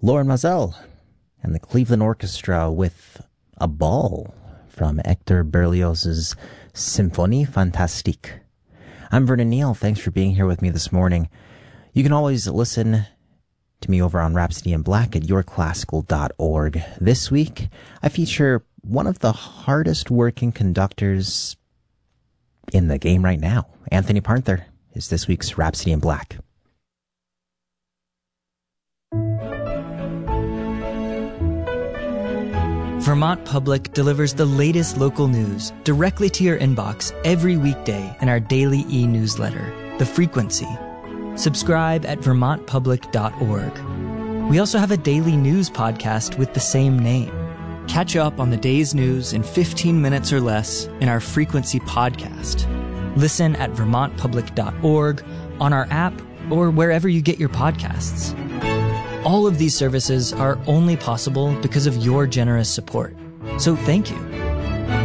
Lauren Mazel and the Cleveland Orchestra with A Ball from Hector Berlioz's Symphonie Fantastique. I'm Vernon Neal. Thanks for being here with me this morning. You can always listen to me over on Rhapsody in Black at yourclassical.org. This week, I feature one of the hardest working conductors in the game right now. Anthony Parnther is this week's Rhapsody in Black. Vermont Public delivers the latest local news directly to your inbox every weekday in our daily e-newsletter, The Frequency. Subscribe at vermontpublic.org. We also have a daily news podcast with the same name. Catch up on the day's news in 15 minutes or less in our Frequency podcast. Listen at vermontpublic.org, on our app, or wherever you get your podcasts. All of these services are only possible because of your generous support. So thank you.